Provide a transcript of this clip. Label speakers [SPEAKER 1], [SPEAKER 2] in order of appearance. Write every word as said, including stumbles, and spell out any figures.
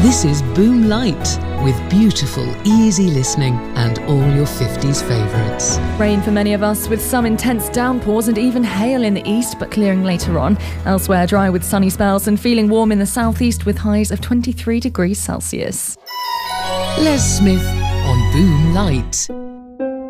[SPEAKER 1] This is Boom Light, with beautiful, easy listening and all your fifties favourites.
[SPEAKER 2] Rain for many of us, with some intense downpours and even hail in the east, but clearing later on. Elsewhere, dry with sunny spells and feeling warm in the southeast with highs of twenty-three degrees Celsius.
[SPEAKER 1] Les Smith on Boom Light.